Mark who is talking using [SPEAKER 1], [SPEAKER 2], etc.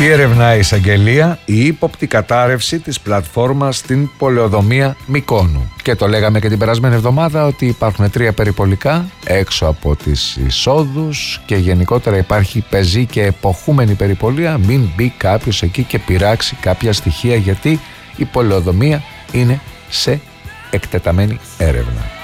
[SPEAKER 1] Τι ερευνά η εισαγγελία? Η ύποπτη κατάρρευση της πλατφόρμας στην πολεοδομία Μυκόνου. Και το λέγαμε και την περασμένη εβδομάδα ότι υπάρχουν 3 περιπολικά έξω από τις εισόδους και γενικότερα υπάρχει πεζή και εποχούμενη περιπολία. Μην μπει κάποιος εκεί και πειράξει κάποια στοιχεία, γιατί η πολεοδομία είναι σε εκτεταμένη έρευνα.